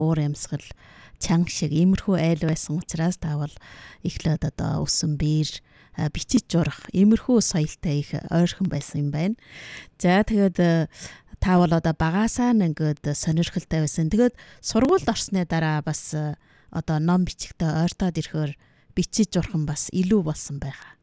уур амьсгал чанга шиг иймэрхүү айл байсан учраас таавал эхлээд одоо өсөн биер бичиж журах иймэрхүү соёлтой их ойрхон байсан юм байна. За тэгээд таавал одоо багаасаа ингээд сонирхолтой байсан. Тэгээд сургуульд орсны дараа бас одоо ном бичгтээ ойртоод ирэхээр бичиж журхан бас илүү болсон байгаа.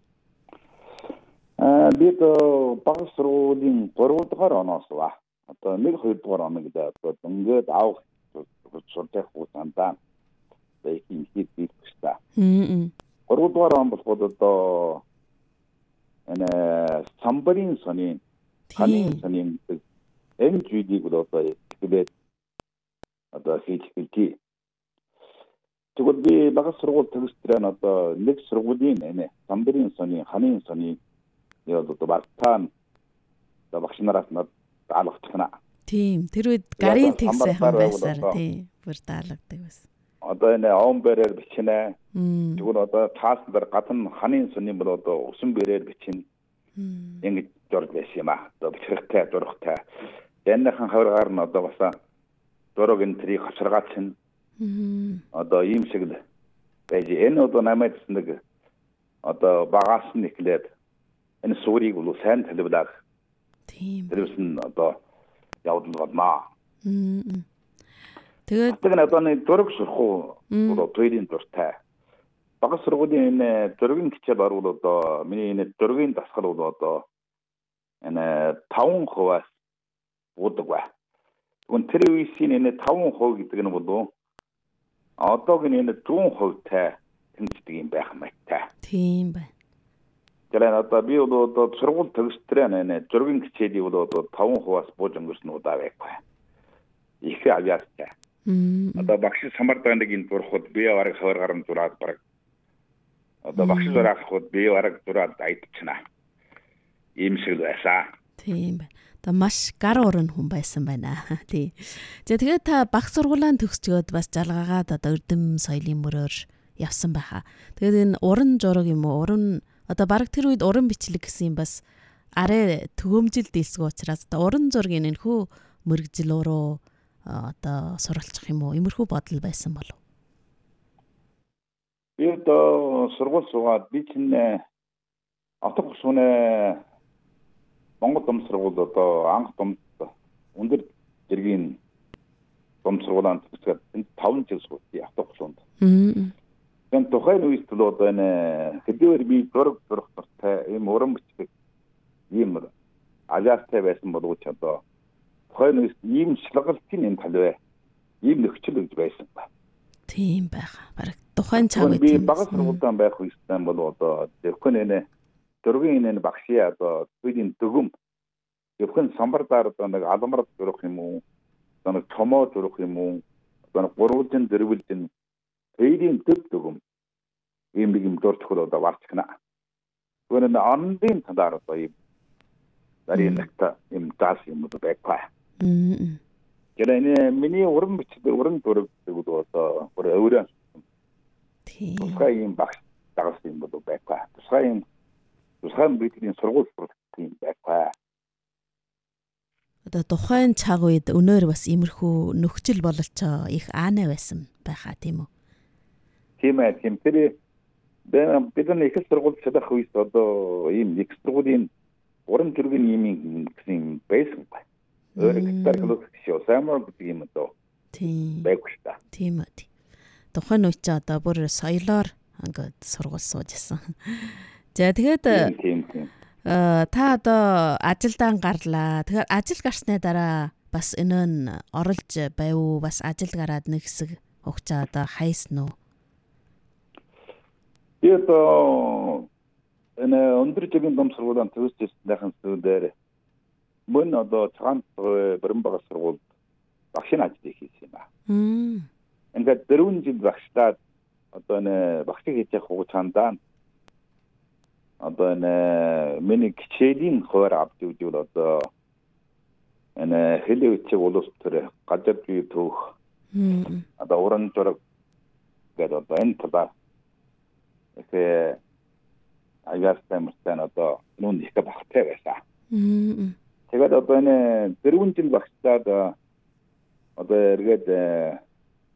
Бид бага сургуулийн 3 дугаар оноос ба одоо 1-2 дугаар оног одоо ингээд авах сурдаг хугацаанд их хийх хэрэгтэй. 3 дугаар он болоход одоо самбарын сонин ханийн сонин MGD бол одоо тэгээд одоо хийж хэлтий. Тэгвэл би бага сургууль төгсдрэн одоо нэг сургуулийн самбарын сонин ханийн сонин яа одоо багтаан одоо багш нараас над даалгацгана. Тийм тэр үед гарын тэгсээ хан байсаар тийм бүр даалгадаг байсан. Одоо он бэрээр бичнэ. Тэгвэл одоо таасан дээр гадна ханийн сонин бол одоо усан бэрээр бичнэ. Ингэж журд байсан юм аа. Одоо бичрэхтэй зурхтай. Яннахан хавргаар нь одоо бас дөрөг энэ трийг хавчраач нь. Одоо ийм шиг л байж энэ одоо намайг нэг одоо багаас нь эхлээд энэ суурийг бол сайн талбайлах. Тийм. Тэрсэн одоо явуулна байна. Тэгээд одоо нэг дөрөг сурах уу хоёрын дуртай. Бага сургуулийн энэ дөрөгийн хичээл орвол одоо миний энэ дөрөгийн дасгал бол одоо энэ 5% уудаг ба. Тэгвэл тэр үеийн энэ 5% гэдэг нь бол одоогийн энэ 100% тай тэнцдэг юм байх мэт. Тийм байна. Тэрэн одоо би бол одоо сургууль төгсдрэн энэ дөрөгийн хичээлийг бол одоо 5%-аас бууж өнгөрсөн удаа байхгүй. Их авьяастай. Одоо багш самардаг нэг энэ дурхад би бараг хавар гарan зураад бараг одоо багш зураахад би бараг зураад айдчихна. Ийм шиг байсан. Тийм байна. Одоо маш гар уран хүн байсан байна. Тий. За тэгээд та багш сургуулаа төгсчөөд бас жалгаагаад одоо эрдэм соёлын мөрөөр явсан байхаа. Тэгээд энэ уран жураг юм уу? Уран одоо бараг тэр үед уран бичлэг гэсэн юм бас арай төгөөмжил дийлсгүй учраас одоо уран зургийн энэхүү мөргөжил уруу одоо суралцах юм уу? Иймэрхүү бодол байсан болов? Би одоо сургууль суугаад би чинь автобус үнэ Монгол дом сургууль одоо анх дом өндөр зэргийн дом сургуулиуд төгсгээд 5 жил суусан автобус унд. Тэгээд тухайн үед л одоо энэ хэдийгээр би зураг дуртай ийм уран бичлэг ийм алиастай байсан боловч одоо тухайн үед ийм шалгалтын энэ талвэ ийм нөхцөл гэж байсан ба. Тийм байгаа. Бараг тухайн цаг үед би бага сургуультай байх үедээ бол одоо зөвхөн энэ дөрвийн энэ багшийн одоо түүний дөгөм зөвхөн самбардаар одоо нэг алмар зурх юм уу? Одоо нэг томоо зурх юм уу? Одоо нэг гурвалжин дөрвөлжин тэрийн дөгөм ийм нэг юм дуртахад одоо варчгна. Гүрэн андын талаар одоо ийм дарийнагта ийм даас юм уу байхгүй. Гэрэний миний уран бичлэг уран зураг гэдэг бол одоо өөрөө тийм. Тусгай юм багш дагас юм бол байхгүй. Тусгай бидний сургууль тийм байхгүй. Одоо тухайн цаг үед өнөөр бас иймэрхүү нөхцөл бололч их аанаа байсан байхаа тийм үү? Тийм ээ. Тийм тэр бидний их сургууль чадах үед одоо ийм их сургуулийн уран зургийн юм гэсэн байсан бай. Өөрөө гитар клуб шүү. Самар гэдэг юм доо. Тийм. Байхгүй шүү. Тийм үү. Тухайн үед ч одоо бүр соёлоор ингээд сургууль сууж исэн. За тэгээд та одоо ажилдаа гарлаа. Тэгэхээр ажил гарсны дараа бас энэ нь оролж байв уу? Бас ажил гараад нэг хэсэг хугацаа одоо хайсан уу? Би одоо энэ өндөр жигийн дом сургуулийн төгсөжсөнийхэн сүүлээр мөн одоо цагаан баримт бага сургуульд багшийн ажлыг хийсэн юм аа. Ингээд 4 жил багшлаад одоо энэ багшиг хийж хугацаанд одоо энэ миний хичээлийн хуваар авч үзвэл одоо энэ хэлний үчиг улс төр газар бие төөх одоо уран зураг гэдэг одоо энэ талаар ихэ аяастай мөртэн одоо нүн их багтай байсан. Тэгээд одоо энэ 4 жил багшлаад одоо эргээд